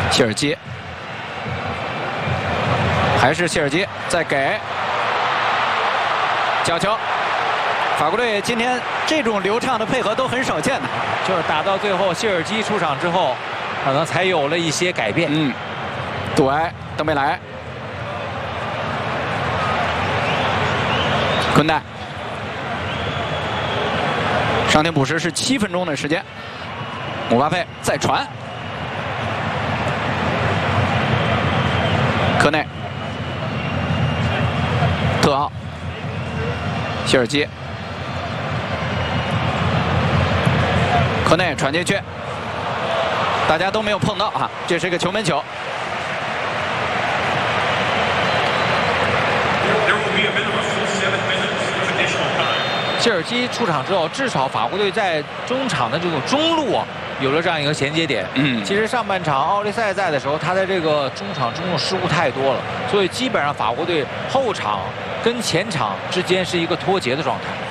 谢尔基，还是谢尔基再给角球。法国队今天这种流畅的配合都很少见的， 就是打到最后，谢尔基出场之后，可能才有了一些改变。 杜埃、登贝莱、昆代，上庭补时是7分钟的时间。姆巴佩再传，科内、特奥、谢尔基。科内传进去，大家都没有碰到啊，这是一个球门球。 谢尔基出场之后，至少法国队在中场的这种中路啊，有了这样一个衔接点。其实上半场奥利塞在的时候，他在这个中场中路失误太多了，所以基本上法国队后场跟前场之间是一个脱节的状态。